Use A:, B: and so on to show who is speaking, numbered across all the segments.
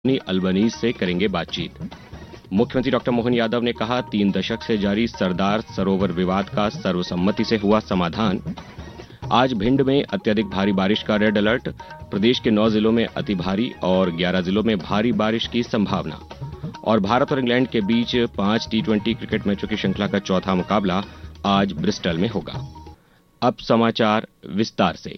A: Albanese से करेंगे बातचीत। मुख्यमंत्री डॉक्टर मोहन यादव ने कहा, 3 दशक से जारी सरदार सरोवर विवाद का सर्वसम्मति से हुआ समाधान। आज भिंड में अत्यधिक भारी बारिश का रेड अलर्ट, प्रदेश के 9 जिलों में अति भारी और 11 जिलों में भारी बारिश की संभावना। और भारत और इंग्लैंड के बीच 5 T20 क्रिकेट मैचों की श्रृंखला का चौथा मुकाबला आज ब्रिस्टल में होगा। अब समाचार विस्तार से।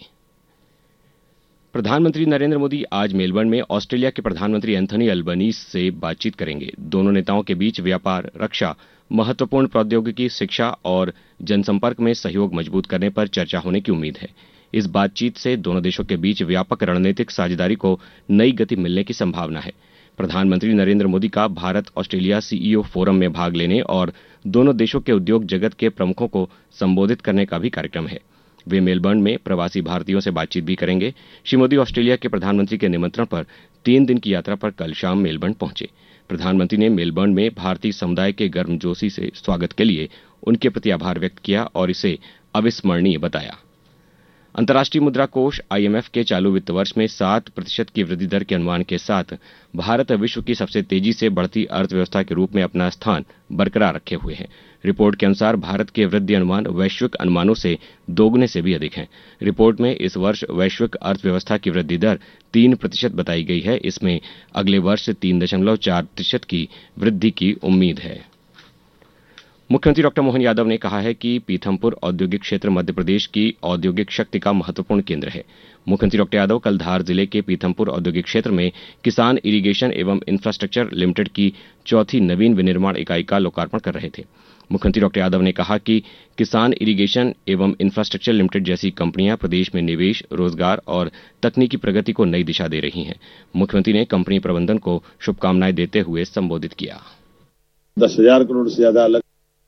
A: प्रधानमंत्री नरेंद्र मोदी आज मेलबर्न में ऑस्ट्रेलिया के प्रधानमंत्री एंथनी अल्बनीज से बातचीत करेंगे। दोनों नेताओं के बीच व्यापार, रक्षा, महत्वपूर्ण प्रौद्योगिकी, शिक्षा और जनसंपर्क में सहयोग मजबूत करने पर चर्चा होने की उम्मीद है। इस बातचीत से दोनों देशों के बीच व्यापक रणनीतिक साझेदारी को नई गति मिलने की संभावना है। प्रधानमंत्री नरेंद्र मोदी का भारत ऑस्ट्रेलिया सीईओ फोरम में भाग लेने और दोनों देशों के उद्योग जगत के प्रमुखों को संबोधित करने का भी कार्यक्रम है। वे मेलबर्न में प्रवासी भारतीयों से बातचीत भी करेंगे। श्री मोदी ऑस्ट्रेलिया के प्रधानमंत्री के निमंत्रण पर 3 दिन की यात्रा पर कल शाम मेलबर्न पहुंचे। प्रधानमंत्री ने मेलबर्न में भारतीय समुदाय के गर्मजोशी से स्वागत के लिए उनके प्रति आभार व्यक्त किया और इसे अविस्मरणीय बताया। अंतर्राष्ट्रीय मुद्रा कोष IMF के चालू वित्त वर्ष में 7% की वृद्धि दर के अनुमान के साथ भारत विश्व की सबसे तेजी से बढ़ती अर्थव्यवस्था के रूप में अपना स्थान बरकरार रखे हुए है। रिपोर्ट के अनुसार भारत के वृद्धि अनुमान वैश्विक अनुमानों से दोगुने से भी अधिक हैं। रिपोर्ट में इस वर्ष वैश्विक अर्थव्यवस्था की वृद्धि दर 3% बताई गई है। इसमें अगले वर्ष 3.4% की वृद्धि की उम्मीद है। मुख्यमंत्री डॉक्टर मोहन यादव ने कहा है कि पीथमपुर औद्योगिक क्षेत्र मध्य प्रदेश की औद्योगिक शक्ति का महत्वपूर्ण केंद्र है। मुख्यमंत्री डॉक्टर यादव कल धार जिले के पीथमपुर औद्योगिक क्षेत्र में किसान इरिगेशन एवं इंफ्रास्ट्रक्चर लिमिटेड की चौथी नवीन विनिर्माण इकाई का लोकार्पण कर रहे थे। मुख्यमंत्री डॉक्टर यादव ने कहा कि किसान इरिगेशन एवं इंफ्रास्ट्रक्चर लिमिटेड जैसी कंपनियां प्रदेश में निवेश, रोजगार और तकनीकी प्रगति को नई दिशा दे रही हैं। मुख्यमंत्री ने कंपनी प्रबंधन को शुभकामनाएं देते हुए संबोधित किया।
B: 10,000 करोड़ से ज्यादा अलग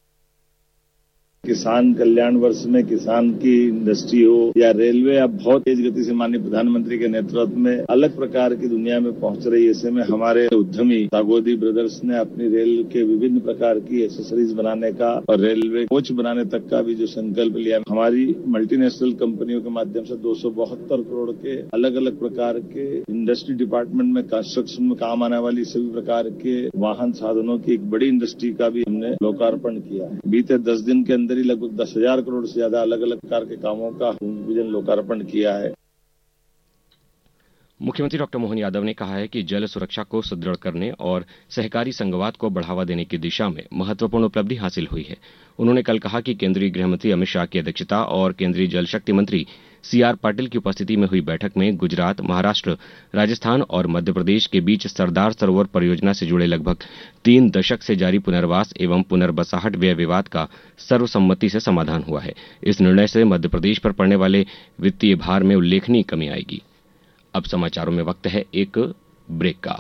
B: किसान कल्याण वर्ष में किसान की इंडस्ट्री हो या रेलवे, अब बहुत तेज गति से माननीय प्रधानमंत्री के नेतृत्व में अलग प्रकार की दुनिया में पहुंच रही है। ऐसे में हमारे उद्यमी सागोदी ब्रदर्स ने अपनी रेल के विभिन्न प्रकार की एक्सेसरीज बनाने का और रेलवे कोच बनाने तक का भी जो संकल्प लिया। हमारी मल्टीनेशनल कंपनियों के माध्यम से 272 करोड़ के अलग अलग प्रकार के इंडस्ट्री डिपार्टमेंट में कंस्ट्रक्शन में काम आने वाली सभी प्रकार के वाहन साधनों की एक बड़ी इंडस्ट्री का भी हमने लोकार्पण किया है। बीते 10 दिन के अंदर लगभग 10,000 करोड़ से ज्यादा अलग अलग प्रकार के कामों का भूमि पूजन लोकार्पण किया है।
A: मुख्यमंत्री डॉक्टर मोहन यादव ने कहा है कि जल सुरक्षा को सुदृढ़ करने और सहकारी संघवाद को बढ़ावा देने की दिशा में महत्वपूर्ण उपलब्धि हासिल हुई है। उन्होंने कल कहा कि केंद्रीय गृह मंत्री अमित शाह की अध्यक्षता और केंद्रीय जल शक्ति मंत्री CR पाटिल की उपस्थिति में हुई बैठक में गुजरात, महाराष्ट्र, राजस्थान और मध्य प्रदेश के बीच सरदार सरोवर परियोजना से जुड़े लगभग 3 दशक से जारी पुनर्वास एवं पुनर्बसाहट व्यय विवाद का सर्वसम्मति से समाधान हुआ है। इस निर्णय से मध्य प्रदेश पर पड़ने वाले वित्तीय भार में उल्लेखनीय कमी आएगी। अब समाचारों में वक्त है एक ब्रेक का।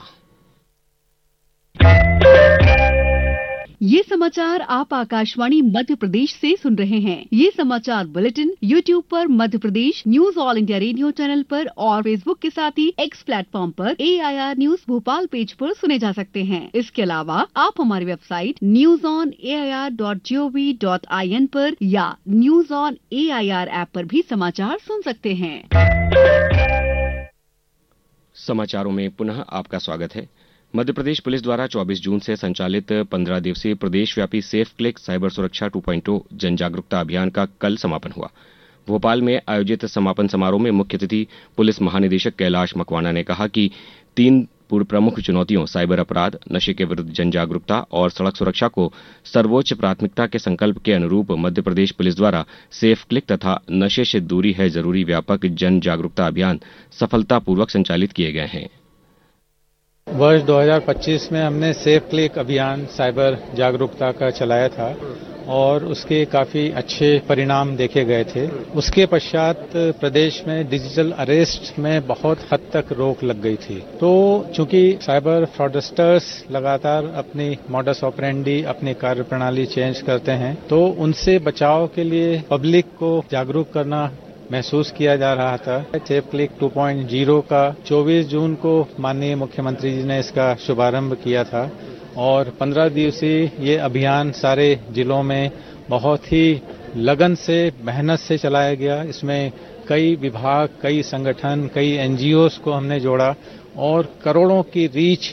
C: ये समाचार आप आकाशवाणी मध्य प्रदेश से सुन रहे हैं। ये समाचार बुलेटिन YouTube पर Madhya Pradesh news all India radio channel पर और Facebook के साथ ही X प्लेटफॉर्म पर AIR न्यूज भोपाल पेज पर सुने जा सकते हैं। इसके अलावा आप हमारी वेबसाइट newsonair.gov.in पर या न्यूज ऑन AIR ऐप पर भी समाचार सुन सकते हैं।
A: समाचारों में पुनः आपका स्वागत है। मध्य प्रदेश पुलिस द्वारा 24 जून से संचालित 15 दिवसीय प्रदेशव्यापी सेफ क्लिक साइबर सुरक्षा 2.0 जन जागरूकता अभियान का कल समापन हुआ। भोपाल में आयोजित समापन समारोह में मुख्य अतिथि पुलिस महानिदेशक कैलाश मकवाना ने कहा कि 3 प्रमुख चुनौतियों साइबर अपराध, नशे के विरुद्ध जन जागरूकता और सड़क सुरक्षा को सर्वोच्च प्राथमिकता के संकल्प के अनुरूप मध्य प्रदेश पुलिस द्वारा सेफ क्लिक तथा नशे से दूरी है जरूरी व्यापक जन जागरूकता अभियान सफलतापूर्वक संचालित किए गए हैं।
D: वर्ष 2025 में हमने सेफ क्लिक अभियान साइबर जागरूकता का चलाया था और उसके काफी अच्छे परिणाम देखे गए थे। उसके पश्चात प्रदेश में डिजिटल अरेस्ट में बहुत हद तक रोक लग गई थी। तो चूंकि साइबर फ्रॉडस्टर्स लगातार अपनी मॉडस ऑपरेंडी, अपनी कार्यप्रणाली चेंज करते हैं, तो उनसे बचाव के लिए पब्लिक को जागरूक करना महसूस किया जा रहा था। सेफ क्लिक 2.0 का 24 जून को माननीय मुख्यमंत्री जी ने इसका शुभारंभ किया था और 15 दिवसीय ये अभियान सारे जिलों में बहुत ही लगन से, मेहनत से चलाया गया। इसमें कई विभाग, कई संगठन, कई NGOs को हमने जोड़ा और करोड़ों की रीच